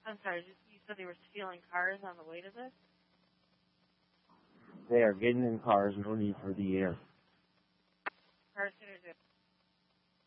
I'm sorry, you said they were stealing cars on the way to this? They are getting in cars, no need for the air. Cars that are